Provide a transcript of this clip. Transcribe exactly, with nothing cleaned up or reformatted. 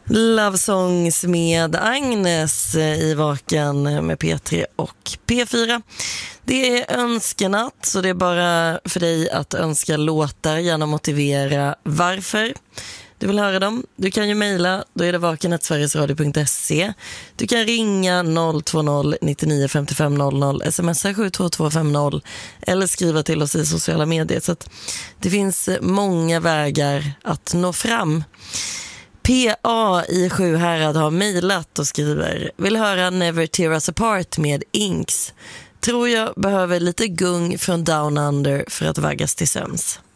Love Songs med Agnes i Vaken med P tre och P fyra. Det är önskenatt, så det är bara för dig att önska låtar, gärna motivera varför du vill höra dem. Du kan ju mejla, då är det vaken at sverigesradio punkt se. Du kan ringa noll två noll nittionio femtiofem noll noll, smsa sju två två fem noll eller skriva till oss i sociala medier. Så att det finns många vägar att nå fram. P A i Sjuhärad har mejlat och skriver: vill höra Never Tear Us Apart med Inks. Tror jag behöver lite gung från Down Under för att vaggas till sömns.